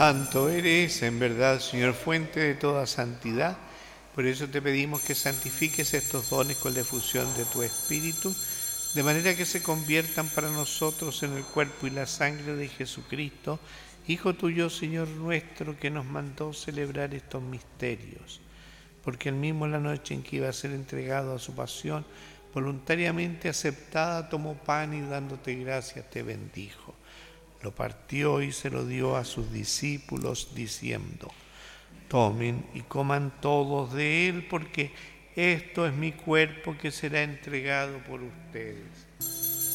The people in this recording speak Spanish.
Santo eres, en verdad, Señor, fuente de toda santidad. Por eso te pedimos que santifiques estos dones con la efusión de tu Espíritu, de manera que se conviertan para nosotros en el cuerpo y la sangre de Jesucristo, Hijo tuyo, Señor nuestro, que nos mandó celebrar estos misterios. Porque él mismo, la noche en que iba a ser entregado a su pasión, voluntariamente aceptada, tomó pan y dándote gracias te bendijo. Lo partió y se lo dio a sus discípulos diciendo: tomen y coman todos de él, porque esto es mi cuerpo que será entregado por ustedes.